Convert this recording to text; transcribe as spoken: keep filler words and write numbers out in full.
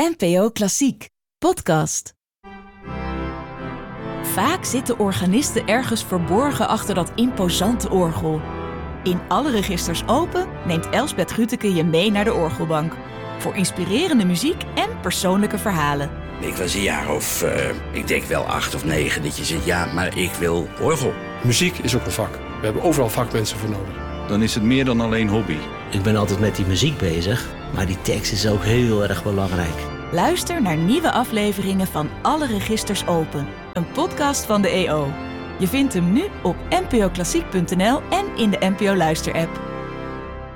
N P O Klassiek, podcast. Vaak zitten organisten ergens verborgen achter dat imposante orgel. In Alle Registers Open neemt Elsbeth Grütke je mee naar de orgelbank. Voor inspirerende muziek en persoonlijke verhalen. Ik was een jaar of, uh, ik denk wel acht of negen, dat je zegt, ja, maar ik wil orgel. Muziek is ook een vak. We hebben overal vakmensen voor nodig. Dan is het meer dan alleen hobby. Ik ben altijd met die muziek bezig, maar die tekst is ook heel erg belangrijk. Luister naar nieuwe afleveringen van Alle Registers Open. Een podcast van de E O. Je vindt hem nu op n p o klassiek punt n l en in de N P O Luister-app.